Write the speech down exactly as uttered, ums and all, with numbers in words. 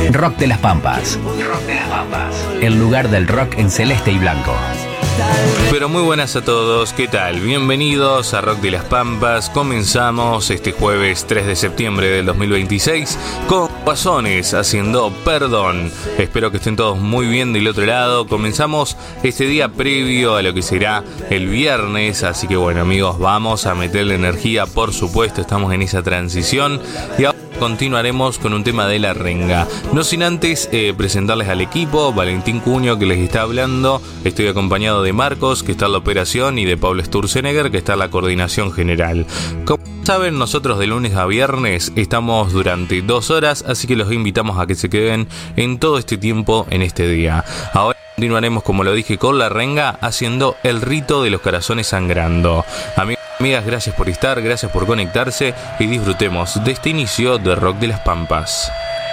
Rock de las Pampas. Rock de las Pampas. El lugar del rock en celeste y blanco. Pero muy buenas a todos, ¿qué tal? Bienvenidos a Rock de las Pampas. Comenzamos este jueves tres de septiembre del dos mil veintiséis con Guasones haciendo Perdón. Espero que estén todos muy bien del otro lado. Comenzamos este día previo a lo que será el viernes, así que bueno amigos, vamos a meterle energía, por supuesto, estamos en esa transición y ahora continuaremos con un tema de la renga. No sin antes eh, presentarles al equipo. Valentín Cuño, que les está hablando. Estoy acompañado de Marcos, que está en la operación, y de Pablo Sturzenegger, que está en la coordinación general. Como saben, nosotros de lunes a viernes estamos durante dos horas, así que los invitamos a que se queden en todo este tiempo en este día. Ahora continuaremos, como lo dije, con la renga, haciendo el rito de los corazones sangrando. Amigos, amigas, gracias por estar, gracias por conectarse y disfrutemos de este inicio de Rock de las Pampas.